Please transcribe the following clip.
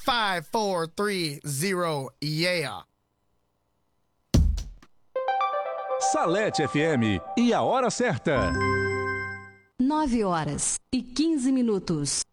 5430, yeah. Salete FM e a hora certa. 9h15.